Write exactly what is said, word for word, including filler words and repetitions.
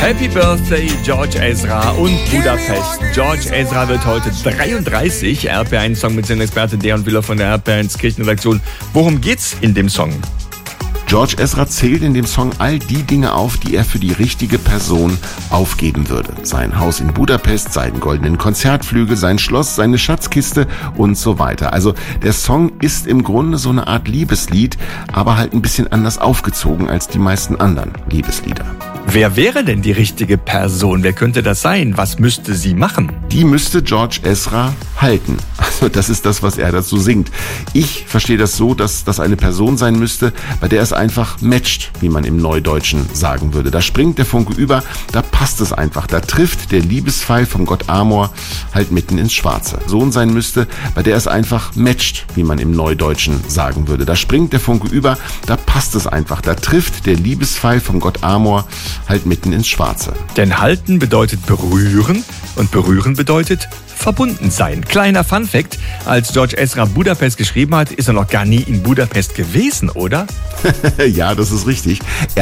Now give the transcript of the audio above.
Happy Birthday, George Ezra und Budapest. George Ezra wird heute dreiunddreißig. R P eins Song mit Singexperte Dejan Willer von der R P eins Kirchenredaktion. Worum geht's in dem Song? George Ezra zählt in dem Song all die Dinge auf, die er für die richtige Person aufgeben würde. Sein Haus in Budapest, seinen goldenen Konzertflügel, sein Schloss, seine Schatzkiste und so weiter. Also der Song ist im Grunde so eine Art Liebeslied, aber halt ein bisschen anders aufgezogen als die meisten anderen Liebeslieder. Wer wäre denn die richtige Person? Wer könnte das sein? Was müsste sie machen? Die müsste George Ezra halten. Also das ist das, was er dazu singt. Ich verstehe das so, dass das eine Person sein müsste, bei der es einfach matcht, wie man im Neudeutschen sagen würde. Da springt der Funke über, da passt es einfach. Da trifft der Liebespfeil vom Gott Amor halt mitten ins Schwarze. Sohn sein müsste, bei der es einfach matcht, wie man im Neudeutschen sagen würde. Da springt der Funke über, da passt es einfach. Da trifft der Liebespfeil vom Gott Amor halt mitten ins Schwarze. Denn halten bedeutet berühren und berühren bedeutet verbunden sein. Kleiner Funfact: Als George Ezra Budapest geschrieben hat, ist er noch gar nie in Budapest gewesen, oder? Ja, das ist richtig. Er